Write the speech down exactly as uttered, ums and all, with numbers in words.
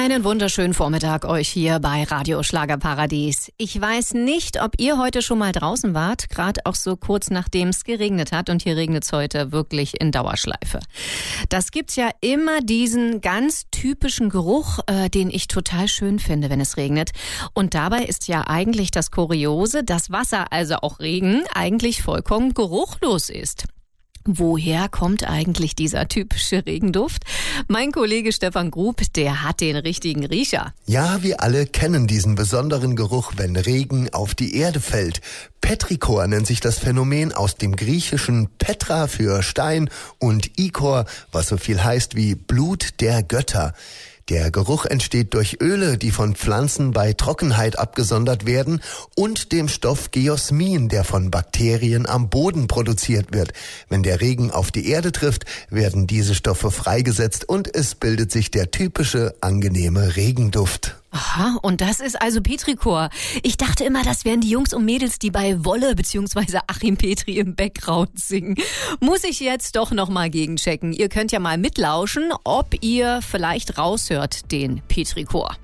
Einen wunderschönen Vormittag euch hier bei Radio Schlagerparadies. Ich weiß nicht, ob ihr heute schon mal draußen wart, gerade auch so kurz nachdem es geregnet hat, und hier regnet es heute wirklich in Dauerschleife. Das gibt's ja immer diesen ganz typischen Geruch, äh, den ich total schön finde, wenn es regnet. Und dabei ist ja eigentlich das Kuriose, dass Wasser, also auch Regen, eigentlich vollkommen geruchlos ist. Woher kommt eigentlich dieser typische Regenduft? Mein Kollege Stefan Grub, der hat den richtigen Riecher. Ja, wir alle kennen diesen besonderen Geruch, wenn Regen auf die Erde fällt. Petrichor nennt sich das Phänomen, aus dem griechischen Petra für Stein und Ichor, was so viel heißt wie Blut der Götter. Der Geruch entsteht durch Öle, die von Pflanzen bei Trockenheit abgesondert werden, und dem Stoff Geosmin, der von Bakterien am Boden produziert wird. Wenn der Regen auf die Erde trifft, werden diese Stoffe freigesetzt und es bildet sich der typische, angenehme Regenduft. Aha, und das ist also Petrichor. Ich dachte immer, das wären die Jungs und Mädels, die bei Wolle bzw. Achim Petri im Background singen. Muss ich jetzt doch nochmal gegenchecken. Ihr könnt ja mal mitlauschen, ob ihr vielleicht raushört den Petrichor.